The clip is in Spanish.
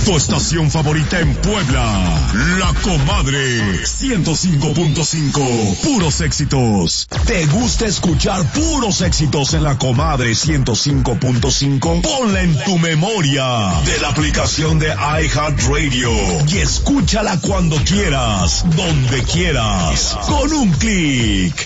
Tu estación favorita en Puebla, La Comadre 105.5, puros éxitos. ¿Te gusta escuchar puros éxitos en La Comadre 105.5? Ponla en tu memoria de la aplicación de iHeartRadio y escúchala cuando quieras, donde quieras, con un clic.